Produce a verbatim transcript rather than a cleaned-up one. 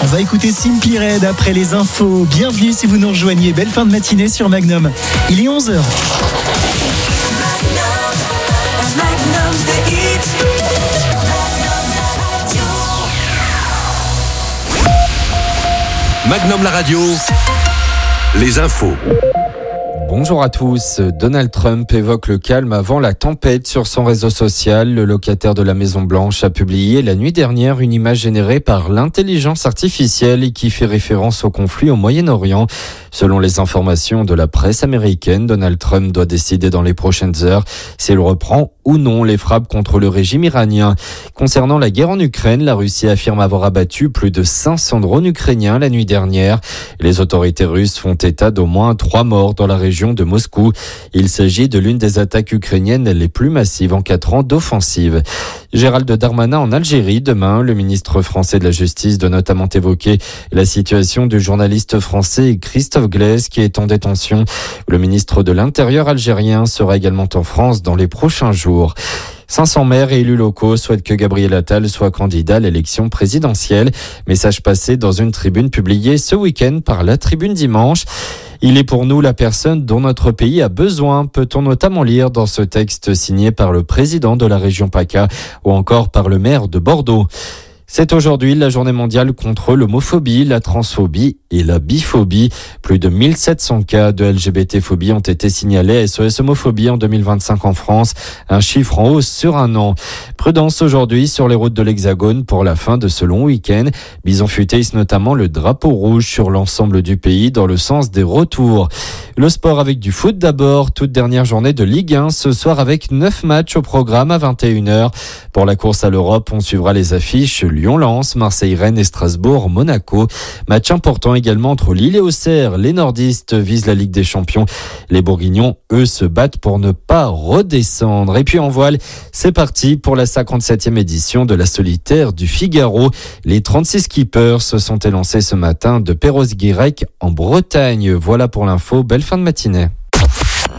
va écouter Simply Red après les infos. Bienvenue si vous nous rejoignez. Belle fin de matinée sur Magnum. Il est onze heures. Magnum la radio, les infos. Bonjour à tous. Donald Trump évoque le calme avant la tempête sur son réseau social. Le locataire de la Maison-Blanche a publié la nuit dernière une image générée par l'intelligence artificielle et qui fait référence au conflit au Moyen-Orient. Selon les informations de la presse américaine, Donald Trump doit décider dans les prochaines heures s'il reprend ou non les frappes contre le régime iranien. Concernant la guerre en Ukraine, la Russie affirme avoir abattu plus de cinq cents drones ukrainiens la nuit dernière. Les autorités russes font état d'au moins trois morts dans la région de Moscou. Il s'agit de l'une des attaques ukrainiennes les plus massives en quatre ans d'offensive. Gérald Darmanin en Algérie. Demain, le ministre français de la Justice doit notamment évoquer la situation du journaliste français Christophe Glaise qui est en détention. Le ministre de l'Intérieur algérien sera également en France dans les prochains jours. cinq cents maires et élus locaux souhaitent que Gabriel Attal soit candidat à l'élection présidentielle. Message passé dans une tribune publiée ce week-end par La Tribune Dimanche. Il est pour nous la personne dont notre pays a besoin, peut-on notamment lire dans ce texte signé par le président de la région PACA ou encore par le maire de Bordeaux. C'est aujourd'hui la journée mondiale contre l'homophobie, la transphobie et la biphobie. Plus de mille sept cents cas de L G B T-phobie ont été signalés à S O S Homophobie en deux mille vingt-cinq en France, un chiffre en hausse sur un an. Prudence aujourd'hui sur les routes de l'Hexagone pour la fin de ce long week-end. Bison Futé hisse notamment le drapeau rouge sur l'ensemble du pays dans le sens des retours. Le sport avec du foot d'abord, toute dernière journée de Ligue un ce soir avec neuf matchs au programme à vingt et une heures. Pour la course à l'Europe, on suivra les affiches Lyon-Lens, Marseille-Rennes et Strasbourg-Monaco. Match important également entre Lille et Auxerre. Les nordistes visent la Ligue des Champions. Les bourguignons, eux, se battent pour ne pas redescendre. Et puis en voile, c'est parti pour la cinquante-septième édition de la Solitaire du Figaro. Les trente-six skippers se sont élancés ce matin de Perros-Guirec en Bretagne. Voilà pour l'info. Belle fin de matinée.